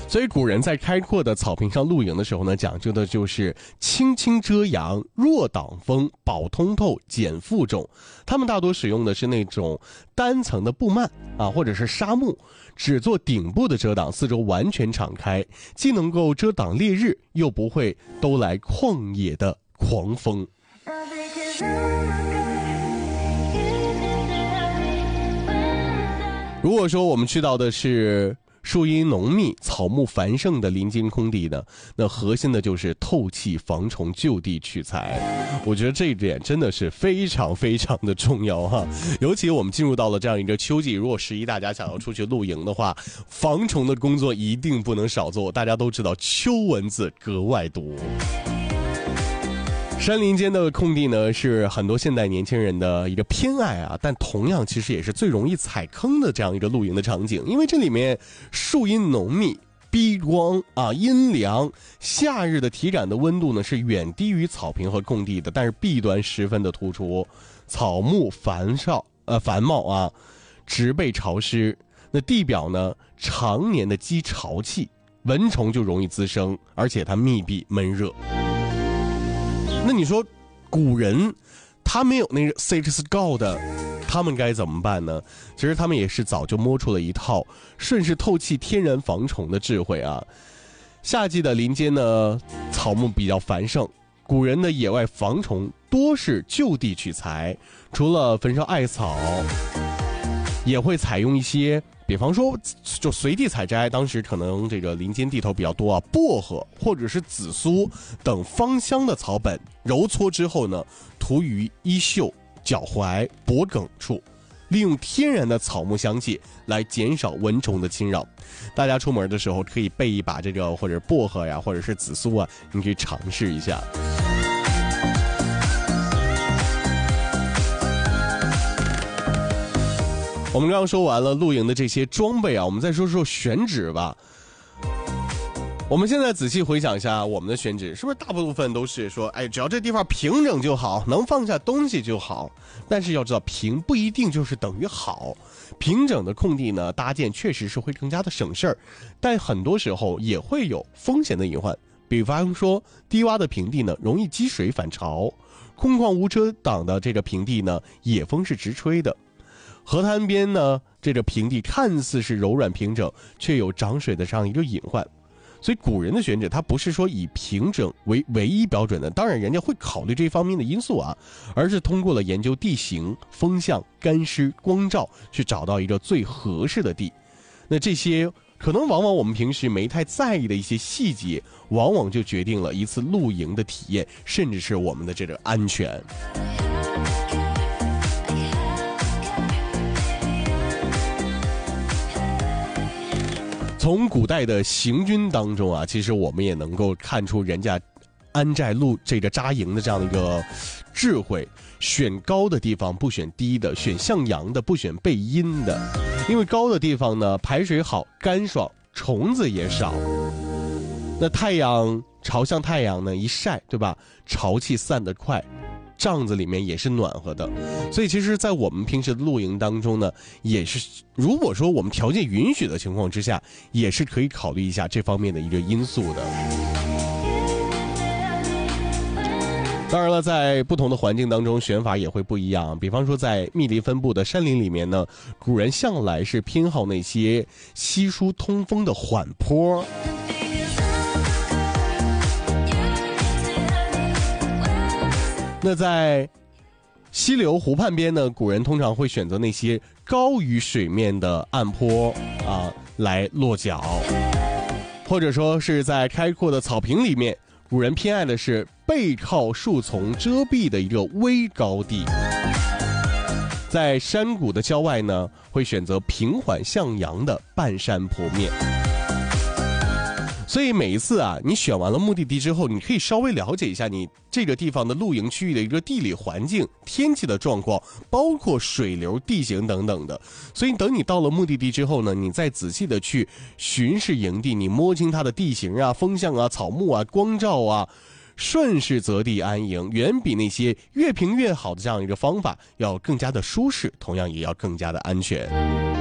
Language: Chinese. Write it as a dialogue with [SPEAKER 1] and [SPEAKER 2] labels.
[SPEAKER 1] 所以古人在开阔的草坪上露营的时候呢，讲究的就是轻轻遮阳、弱挡风、保通透、减负重。他们大多使用的是那种单层的布幔啊，或者是纱幕，只做顶部的遮挡，四周完全敞开，既能够遮挡烈日，又不会都来旷野的狂风。如果说我们去到的是树荫浓密、草木繁盛的林间空地呢，那核心的就是透气防虫、就地取材。我觉得这一点真的是非常非常的重要哈。尤其我们进入到了这样一个秋季，如果11大家想要出去露营的话，防虫的工作一定不能少做。大家都知道秋蚊子格外多。山林间的空地呢，是很多现代年轻人的一个偏爱啊，但同样其实也是最容易踩坑的这样一个露营的场景，因为这里面树荫浓密、逼光啊、阴凉，夏日的体感的温度呢是远低于草坪和空地的，但是弊端十分的突出，草木繁茂啊，植被潮湿，那地表呢常年的积潮气，蚊虫就容易滋生，而且它密闭闷热。那你说古人他没有那个 Citrus Gold 的，他们该怎么办呢？其实他们也是早就摸出了一套顺势透气、天然防虫的智慧啊。夏季的林间呢，草木比较繁盛，古人的野外防虫多是就地取材，除了焚烧艾草，也会采用一些，比方说就随地采摘，当时可能这个林间地头比较多啊，薄荷或者是紫苏等芳香的草本，揉搓之后呢，涂于衣袖、脚踝、脖颈处，利用天然的草木香气来减少蚊虫的侵扰。大家出门的时候可以备一把这个，或者薄荷呀，或者是紫苏啊，你可以尝试一下。我们刚刚说完了露营的这些装备啊，我们再说说选址吧。我们现在仔细回想一下我们的选址，是不是大部分都是说，只要这地方平整就好，能放下东西就好。但是要知道，平不一定就是等于好。平整的空地呢，搭建确实是会更加的省事儿，但很多时候也会有风险的隐患。比方说，低洼的平地呢，容易积水反潮；空旷无遮挡的这个平地呢，野风是直吹的。河滩边呢，这个平地看似是柔软平整，却有涨水的这样一个隐患。所以古人的选址，它不是说以平整为唯一标准的，当然人家会考虑这方面的因素啊，而是通过了研究地形、风向、干湿、光照，去找到一个最合适的地。那这些可能往往我们平时没太在意的一些细节，往往就决定了一次露营的体验，甚至是我们的这个安全。从古代的行军当中啊，其实我们也能够看出人家安寨路这个扎营的这样的一个智慧，选高的地方不选低的，选向阳的不选背阴的，因为高的地方呢排水好、干爽，虫子也少。那太阳朝向太阳呢一晒，对吧？潮气散得快，帐子里面也是暖和的。所以其实在我们平时的露营当中呢，也是如果说我们条件允许的情况之下，也是可以考虑一下这方面的一个因素的。当然了，在不同的环境当中选法也会不一样，比方说在密林分布的山林里面呢，古人向来是偏好那些稀疏通风的缓坡。那在溪流湖畔边呢，古人通常会选择那些高于水面的暗坡啊来落脚，或者说是在开阔的草坪里面，古人偏爱的是背靠树丛遮蔽的一个微高地。在山谷的郊外呢，会选择平缓向阳的半山坡面。所以每一次啊，你选完了目的地之后，你可以稍微了解一下你这个地方的露营区域的一个地理环境、天气的状况，包括水流、地形等等的。所以等你到了目的地之后呢，你再仔细的去巡视营地，你摸清它的地形啊、风向啊、草木啊、光照啊，顺势择地安营，远比那些越平越好的这样一个方法要更加的舒适，同样也要更加的安全。